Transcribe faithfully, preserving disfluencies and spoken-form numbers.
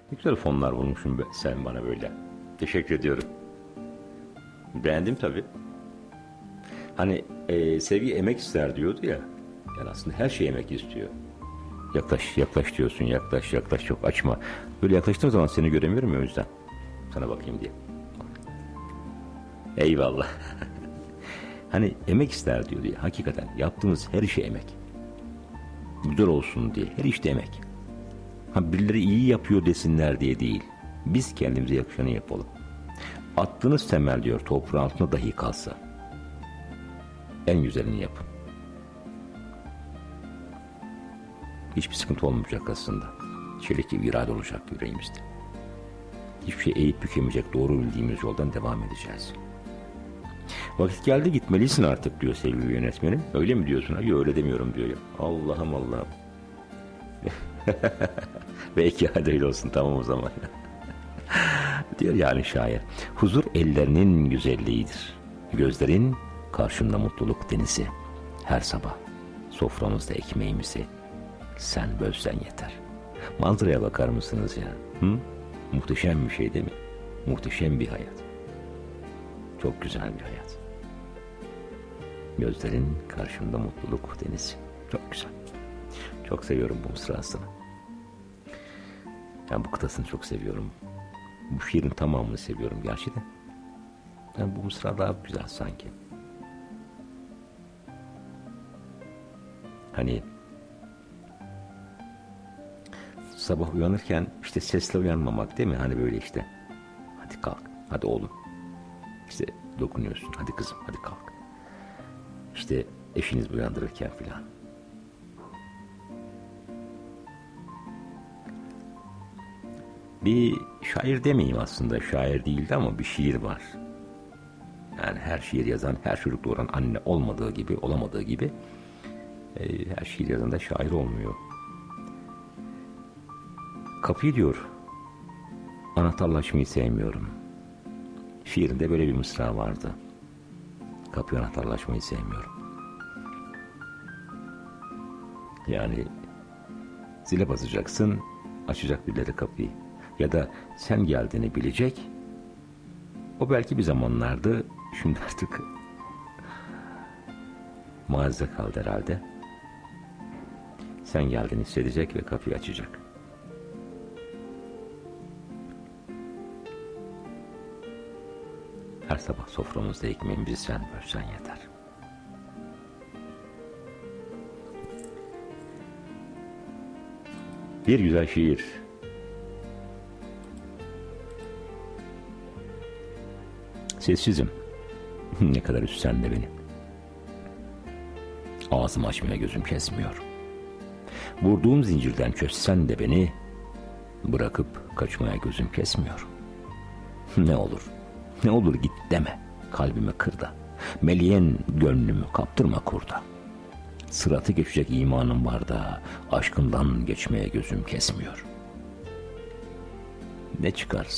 Ne güzel fonlar bulmuşsun be, sen bana böyle. Teşekkür ediyorum. Beğendim tabii. Hani e, sevgi emek ister diyordu ya. Yani aslında her şey emek istiyor. Yaklaş, yaklaş diyorsun, yaklaş, yaklaş, çok açma. Böyle yaklaştığım zaman seni göremiyorum ya, o yüzden. Sana bakayım diye. Eyvallah. Hani emek ister diyor diye. Hakikaten yaptığımız her işe emek. Güzel olsun diye. Her işte emek. Ha, birileri iyi yapıyor desinler diye değil. Biz kendimize yakışanı yapalım. Attığınız temel diyor toprağın altında dahi kalsa en güzelini yapın. Hiçbir sıkıntı olmayacak aslında. Çelik gibi irade olacak yüreğimizde. Hiçbir şey eğip bükemeyecek, doğru bildiğimiz yoldan devam edeceğiz. Vakit geldi, gitmelisin artık diyor sevgili yönetmenim. Öyle mi diyorsun? Hayır, öyle demiyorum diyor. Allah'ım Allah'ım. Belki hadi öyle olsun, tamam o zaman. Diyor yani şair. Huzur ellerinin güzelliğidir. Gözlerin karşında mutluluk denizi. Her sabah soframızda ekmeğimizi sen bölsen yeter. Manzaraya bakar mısınız ya? Hı? Muhteşem bir şey değil mi? Muhteşem bir hayat. Çok güzel bir hayat. Gözlerin karşımda mutluluk denizi. Çok güzel. Çok seviyorum bu mısrasını. Ben bu kıtasını çok seviyorum. Bu şiirin tamamını seviyorum gerçi de. Yani bu mısra daha güzel sanki. Hani sabah uyanırken işte sesle uyanmamak değil mi? Hani böyle işte. Hadi kalk, hadi oğlum. İşte dokunuyorsun. Hadi kızım, hadi kalk. İşte eşiniz uyandırırken filan. Bir şair demeyeyim aslında, şair değildi ama bir şiir var. Yani her şiir yazan, her çocuk doğuran anne olmadığı gibi, olamadığı gibi e, her şiir yazan da şair olmuyor. Kapıyı diyor, anahtarlaşmayı sevmiyorum. Şiirinde böyle bir mısra vardı. Kapıyı anahtarlaşmayı sevmiyorum. Yani zile basacaksın, açacak birileri kapıyı. Ya da sen geldiğini bilecek. O belki bir zamanlardı, şimdi artık mağazada kaldı herhalde. Sen geldiğini hissedecek ve kapıyı açacak. Her sabah soframızda ekmeğimizi sen bölsen yeter. Bir güzel şiir. Sessizim. Ne kadar üstsen de beni. Ağzımı açmaya gözüm kesmiyor. Vurduğum zincirden çözsen de beni, bırakıp kaçmaya gözüm kesmiyor. Ne olur, ne olur git deme, kalbimi kır da. Meleğin gönlümü kaptırma kurda. Sıratı geçecek imanım var da, aşkından geçmeye gözüm kesmiyor. Ne çıkar